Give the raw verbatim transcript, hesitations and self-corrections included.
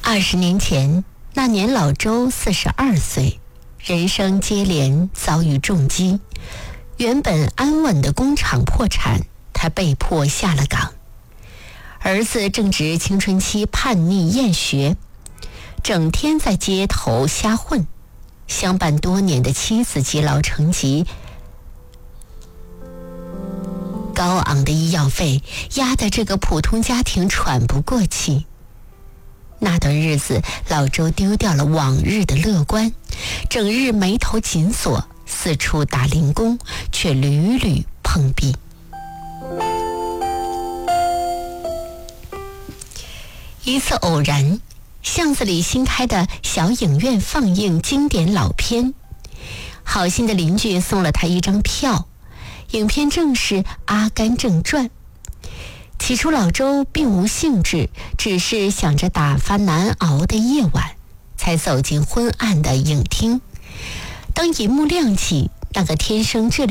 二十年前，那年老周四十二岁，人生接连遭遇重击，原本安稳的工厂破产，他被迫下了岗。儿子正值青春期叛逆厌学，整天在街头瞎混，相伴多年的妻子积劳成疾，高昂的医药费压得这个普通家庭喘不过气。那段日子，老周丢掉了往日的乐观，整日眉头紧锁，四处打零工，却屡屡碰壁。一次偶然，巷子里新开的小影院放映经典老片，好心的邻居送了他一张票，影片正是《阿甘正传》。起初老周并无兴致，只是想着打发难熬的夜晚，才走进昏暗的影厅。当银幕亮起，那个天生这